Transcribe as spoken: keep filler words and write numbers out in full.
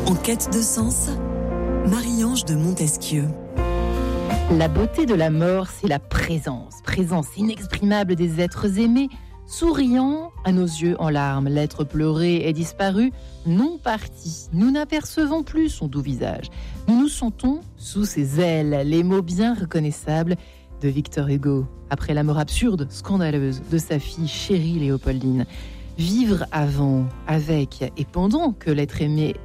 En quête de sens, Marie-Ange de Montesquieu. La beauté de la mort, c'est la présence, présence inexprimable des êtres aimés, souriant à nos yeux en larmes. L'être pleuré est disparu, non parti. Nous n'apercevons plus son doux visage. Nous nous sentons sous ses ailes, les mots bien reconnaissables de Victor Hugo, après la mort absurde, scandaleuse de sa fille chérie Léopoldine. Vivre avant, avec et pendant que l'être aimé